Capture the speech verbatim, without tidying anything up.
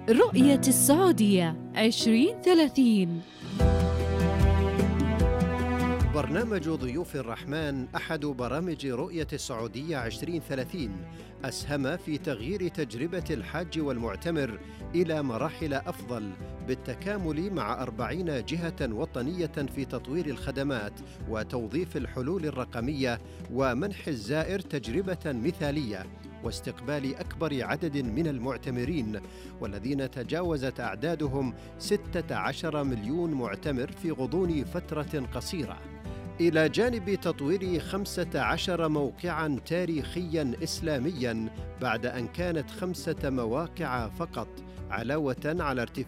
رؤية السعودية عشرين ثلاثين. برنامج ضيوف الرحمن أحد برامج رؤية السعودية عشرين ثلاثين، أسهم في تغيير تجربة الحاج والمعتمر إلى مراحل أفضل بالتكامل مع أربعين جهة وطنية في تطوير الخدمات وتوظيف الحلول الرقمية ومنح الزائر تجربة مثالية واستقبال أكبر عدد من المعتمرين، والذين تجاوزت أعدادهم ستة عشر مليون معتمر في غضون فترة قصيرة، إلى جانب تطوير خمسة عشر موقعاً تاريخياً إسلامياً بعد أن كانت خمسة مواقع فقط، علاوة على ارتفاع